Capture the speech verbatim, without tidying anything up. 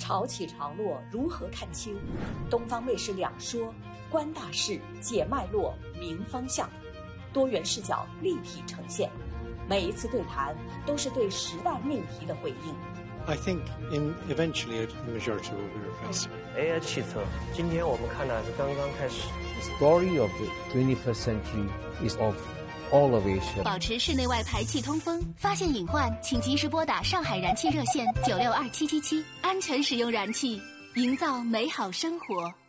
潮起潮落，如何看清？东方卫视两说，观大事，解脉络，明方向，多元视角立体呈现。每一次对谈都是对时代命题的回应。 I think in eventually the majority will be replaced. A I 汽车，今天我们看的是刚刚开始。 The story of the twenty-first century is of all of Asia. 保持室内外排气通风，发现隐患，请及时拨打上海燃气热线九六二七七七，安全使用燃气，营造美好生活。